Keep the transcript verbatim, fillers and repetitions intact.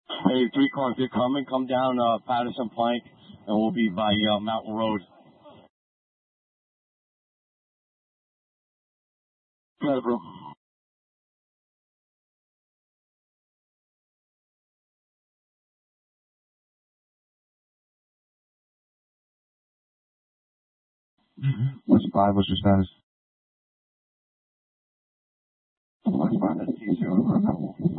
Hey, three cars, they're coming. Come down uh, Patterson Plank, and we'll be by uh, Mountain Road. Got it, bro. What's five? What's your status? What's five? That's T C.